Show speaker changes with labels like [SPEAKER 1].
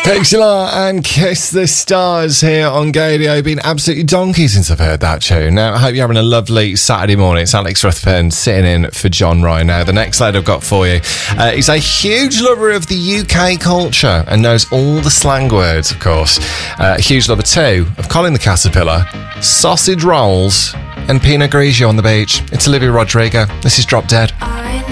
[SPEAKER 1] Pixelar and Kiss the Stars here on Gadio. Been absolutely donkey since I've heard that tune. Now, I hope you're having a lovely Saturday morning. It's Alex Ruthven sitting in for John Ryan. Now, the next lad I've got for you is a huge lover of the UK culture and knows all the slang words, of course. A huge lover, too, of Colin the Caterpillar, sausage rolls, and Pinot Grigio on the beach. It's Olivia Rodrigo. This is Drop Dead.